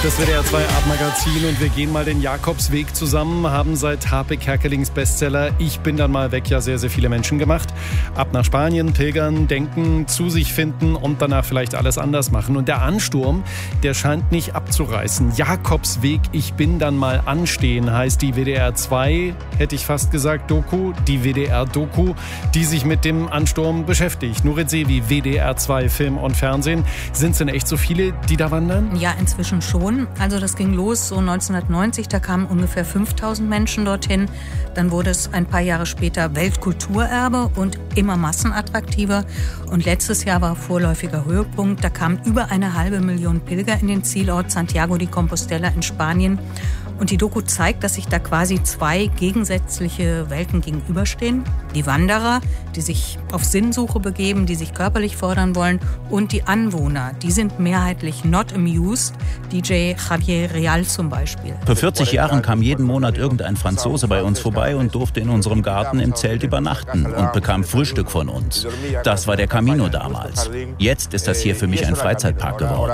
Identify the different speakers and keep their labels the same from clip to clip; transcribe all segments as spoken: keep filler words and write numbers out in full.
Speaker 1: Das W D R zwei Abendmagazin und wir gehen mal den Jakobsweg zusammen, haben seit Harpe Kerkelings Bestseller Ich bin dann mal weg ja sehr, sehr viele Menschen gemacht. Ab nach Spanien, pilgern, denken, zu sich finden und danach vielleicht alles anders machen. Und der Ansturm, der scheint nicht abzureißen. Jakobsweg, ich bin dann mal anstehen, heißt die W D R zwei, hätte ich fast gesagt, Doku, die W D R-Doku, die sich mit dem Ansturm beschäftigt. Nurit Sevi, W D R zwei Film und Fernsehen. Sind es denn echt so viele, die da wandern?
Speaker 2: Ja, inzwischen schon. Also das ging los so neunzehnhundertneunzig, da kamen ungefähr fünftausend Menschen dorthin. Dann wurde es ein paar Jahre später Weltkulturerbe und immer massenattraktiver. Und letztes Jahr war vorläufiger Höhepunkt. Da kamen über eine halbe Million Pilger in den Zielort Santiago de Compostela in Spanien. Und die Doku zeigt, dass sich da quasi zwei gegensätzliche Welten gegenüberstehen. Die Wanderer, die sich auf Sinnsuche begeben, die sich körperlich fordern wollen. Und die Anwohner, die sind mehrheitlich not amused. D J Javier Real zum Beispiel.
Speaker 3: Vor vierzig Jahren kam jeden Monat irgendein Franzose bei uns vorbei und durfte in unserem Garten im Zelt übernachten und bekam Frühstück von uns. Das war der Camino damals. Jetzt ist das hier für mich ein Freizeitpark geworden.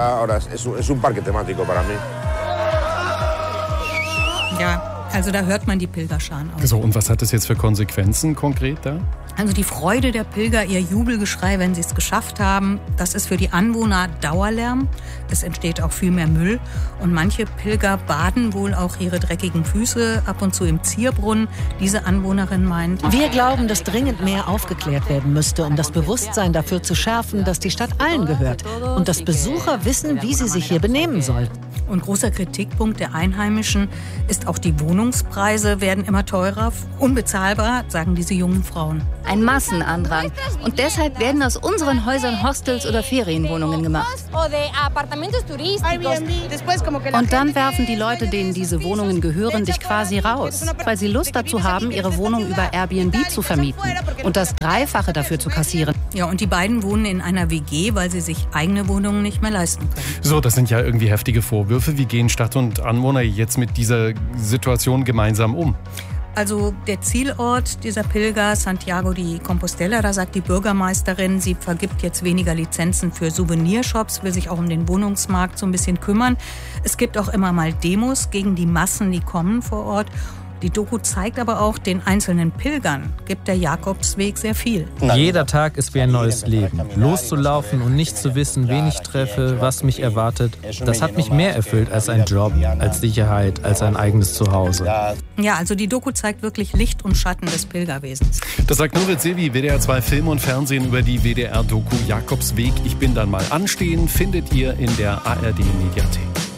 Speaker 2: Ja, also da hört man die Pilgerscharen auch.
Speaker 1: So, und was hat das jetzt für Konsequenzen konkret da?
Speaker 2: Also die Freude der Pilger, ihr Jubelgeschrei, wenn sie es geschafft haben, das ist für die Anwohner Dauerlärm. Es entsteht auch viel mehr Müll. Und manche Pilger baden wohl auch ihre dreckigen Füße ab und zu im Zierbrunnen. Diese Anwohnerin meint:
Speaker 4: Wir glauben, dass dringend mehr aufgeklärt werden müsste, um das Bewusstsein dafür zu schärfen, dass die Stadt allen gehört und dass Besucher wissen, wie sie sich hier benehmen sollten.
Speaker 2: Und großer Kritikpunkt der Einheimischen ist auch, die Wohnungspreise werden immer teurer, unbezahlbar, sagen diese jungen Frauen.
Speaker 5: Ein Massenandrang. Und deshalb werden aus unseren Häusern Hostels oder Ferienwohnungen gemacht. Und dann werfen die Leute, denen diese Wohnungen gehören, dich quasi raus, weil sie Lust dazu haben, ihre Wohnung über Airbnb zu vermieten und das Dreifache dafür zu kassieren.
Speaker 2: Ja, und die beiden wohnen in einer W G, weil sie sich eigene Wohnungen nicht mehr leisten können.
Speaker 1: So, das sind ja irgendwie heftige Vorwürfe. Wie gehen Stadt und Anwohner jetzt mit dieser Situation gemeinsam um?
Speaker 2: Also der Zielort dieser Pilger, Santiago de Compostela, da sagt die Bürgermeisterin, sie vergibt jetzt weniger Lizenzen für Souvenirshops, will sich auch um den Wohnungsmarkt so ein bisschen kümmern. Es gibt auch immer mal Demos gegen die Massen, die kommen vor Ort. Die Doku zeigt aber auch, den einzelnen Pilgern gibt der Jakobsweg sehr viel.
Speaker 6: Jeder Tag ist wie ein neues Leben. Loszulaufen und nicht zu wissen, wen ich treffe, was mich erwartet, das hat mich mehr erfüllt als ein Job, als Sicherheit, als ein eigenes Zuhause.
Speaker 2: Ja, also die Doku zeigt wirklich Licht und Schatten des Pilgerwesens.
Speaker 1: Das sagt Nurit Sevi, W D R zwei Film und Fernsehen über die W D R-Doku Jakobsweg. Ich bin dann mal anstehen, findet ihr in der A R D-Mediathek.